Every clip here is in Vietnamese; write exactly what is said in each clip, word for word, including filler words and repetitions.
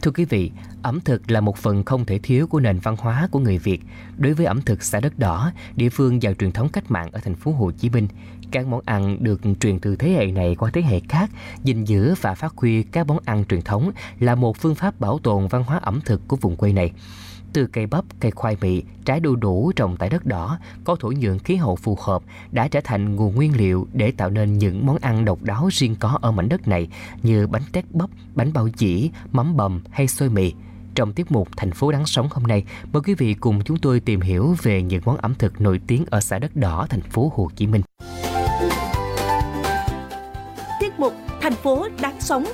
Thưa quý vị, ẩm thực là một phần không thể thiếu của nền văn hóa của người Việt. Đối với ẩm thực xã Đất Đỏ, địa phương giàu truyền thống cách mạng ở thành phố Hồ Chí Minh, các món ăn được truyền từ thế hệ này qua thế hệ khác, gìn giữ và phát huy các món ăn truyền thống là một phương pháp bảo tồn văn hóa ẩm thực của vùng quê này. Từ cây bắp, cây khoai mì, trái đu đủ trồng tại đất đỏ, có thổ nhưỡng khí hậu phù hợp đã trở thành nguồn nguyên liệu để tạo nên những món ăn độc đáo riêng có ở mảnh đất này như bánh tét bắp, bánh bao chỉ, mắm bầm hay xôi mì. Trong tiết mục Thành phố Đáng Sống hôm nay, mời quý vị cùng chúng tôi tìm hiểu về những món ẩm thực nổi tiếng ở xã Đất Đỏ, thành phố Hồ Chí Minh. Tiết mục Thành phố Đáng Sống.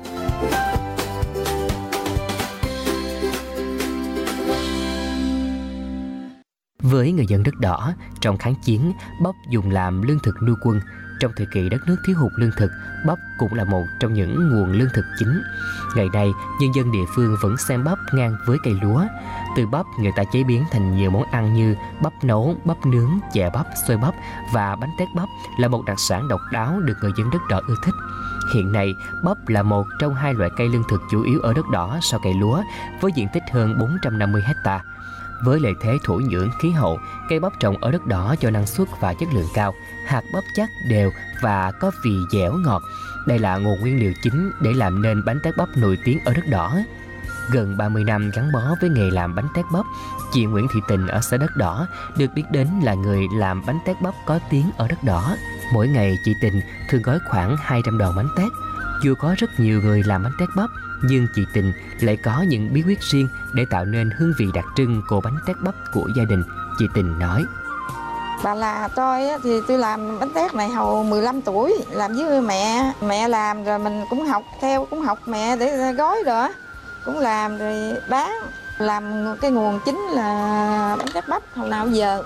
Với người dân Đất Đỏ, trong kháng chiến, bắp dùng làm lương thực nuôi quân. Trong thời kỳ đất nước thiếu hụt lương thực, bắp cũng là một trong những nguồn lương thực chính. Ngày nay, nhân dân địa phương vẫn xem bắp ngang với cây lúa. Từ bắp, người ta chế biến thành nhiều món ăn như bắp nấu, bắp nướng, chè bắp, xôi bắp và bánh tét bắp là một đặc sản độc đáo được người dân Đất Đỏ ưa thích. Hiện nay, bắp là một trong hai loại cây lương thực chủ yếu ở Đất Đỏ sau cây lúa, với diện tích hơn bốn trăm năm mươi héc ta. Với lợi thế thổ nhưỡng khí hậu, cây bắp trồng ở Đất Đỏ cho năng suất và chất lượng cao, hạt bắp chắc, đều và có vị dẻo ngọt. Đây là nguồn nguyên liệu chính để làm nên bánh tét bắp nổi tiếng ở Đất Đỏ. Gần ba mươi năm gắn bó với nghề làm bánh tét bắp, chị Nguyễn Thị Tình ở xã Đất Đỏ được biết đến là người làm bánh tét bắp có tiếng ở Đất Đỏ. Mỗi ngày chị Tình thường gói khoảng hai trăm đòn bánh tét. Dù có rất nhiều người làm bánh tét bắp, nhưng chị Tình lại có những bí quyết riêng để tạo nên hương vị đặc trưng của bánh tét bắp của gia đình. Chị Tình nói: Bà là tôi thì tôi làm bánh tét này hồi mười lăm tuổi, làm với mẹ. Mẹ làm rồi mình cũng học theo, cũng học mẹ để gói rồi cũng làm rồi bán. Làm cái nguồn chính là bánh tét bắp hồi nào giờ.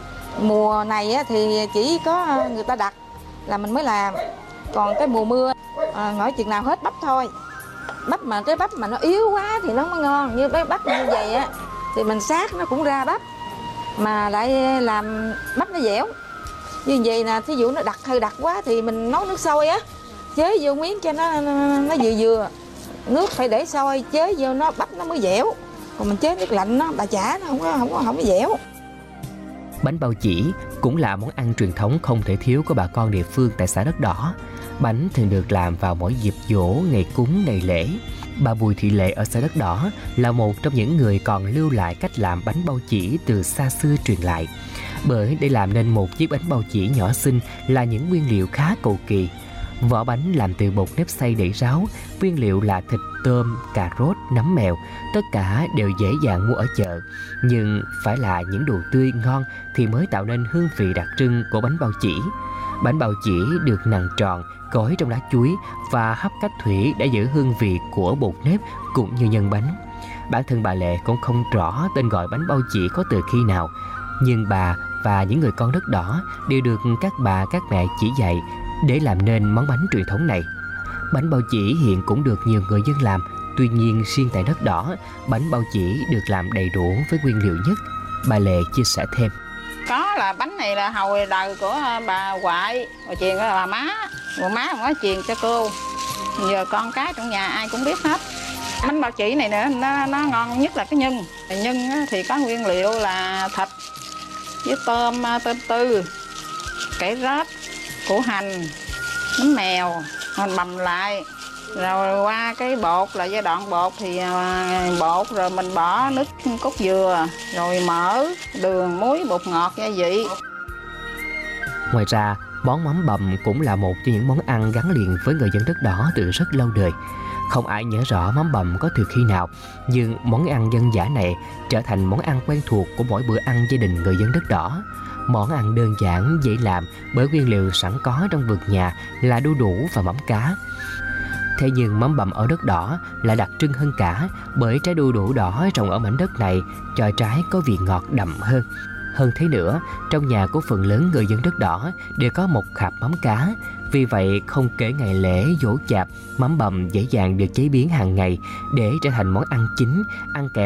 Mùa này thì chỉ có người ta đặt là mình mới làm. Còn cái mùa mưa ngỏi chừng nào hết bắp thôi. Bắp mà cái bắp mà nó yếu quá thì nó mới ngon. Như cái bắp như vậy á thì mình sát nó cũng ra bắp, mà lại làm bắp nó dẻo. Như vậy nè, thí dụ nó đặc hơi đặc quá thì mình nấu nước sôi á, chế vô miếng cho nó nó vừa vừa. Nước phải để sôi, chế vô nó bắp nó mới dẻo. Còn mình chế nước lạnh nó bà chả nó không có không có không có dẻo. Bánh bao chỉ cũng là món ăn truyền thống không thể thiếu của bà con địa phương tại xã Đất Đỏ. Bánh thường được làm vào mỗi dịp giỗ, ngày cúng, ngày lễ. Bà Bùi Thị Lệ ở xã Đất Đỏ là một trong những người còn lưu lại cách làm bánh bao chỉ từ xa xưa truyền lại. Bởi để làm nên một chiếc bánh bao chỉ nhỏ xinh là những nguyên liệu khá cầu kỳ. Vỏ bánh làm từ bột nếp xay đậy ráo, nguyên liệu là thịt, tôm, cà rốt, nấm mèo, tất cả đều dễ dàng mua ở chợ. Nhưng phải là những đồ tươi ngon thì mới tạo nên hương vị đặc trưng của bánh bao chỉ. Bánh bao chỉ được nặn tròn, gói trong lá chuối và hấp cách thủy để giữ hương vị của bột nếp cũng như nhân bánh. Bản thân bà Lệ cũng không rõ tên gọi bánh bao chỉ có từ khi nào, nhưng bà và những người con Đất Đỏ đều được các bà các mẹ chỉ dạy để làm nên món bánh truyền thống này. Bánh bao chỉ hiện cũng được nhiều người dân làm, tuy nhiên riêng tại Đất Đỏ, bánh bao chỉ được làm đầy đủ với nguyên liệu nhất. Bà Lệ chia sẻ thêm: Có là bánh này là hồi đời của bà ngoại, bà truyền của bà má, bà má cũng có truyền cho cô. Giờ con cái trong nhà ai cũng biết hết. Bánh bao chỉ này nữa nó, nó ngon nhất là cái nhân. Nhân thì có nguyên liệu là thịt với tôm, tôm tư, cải rốt, củ hành, nấm mèo, mình bằm lại. Rồi qua cái bột là giai đoạn bột thì bột rồi mình bỏ nước cốt dừa, rồi mỡ, đường, muối, bột ngọt, gia vị. Ngoài ra, món mắm bầm cũng là một trong những món ăn gắn liền với người dân Đất Đỏ từ rất lâu đời. Không ai nhớ rõ mắm bầm có từ khi nào, nhưng món ăn dân dã này trở thành món ăn quen thuộc của mỗi bữa ăn gia đình người dân Đất Đỏ. Món ăn đơn giản, dễ làm bởi nguyên liệu sẵn có trong vườn nhà là đu đủ và mắm cá. Thế nhưng mắm bầm ở Đất Đỏ lại đặc trưng hơn cả bởi trái đu đủ đỏ trồng ở mảnh đất này cho trái có vị ngọt đậm hơn. Hơn thế nữa, trong nhà của phần lớn người dân Đất Đỏ đều có một hạt mắm cá. Vì vậy, không kể ngày lễ, giỗ chạp, mắm bầm dễ dàng được chế biến hàng ngày để trở thành món ăn chính, ăn kèm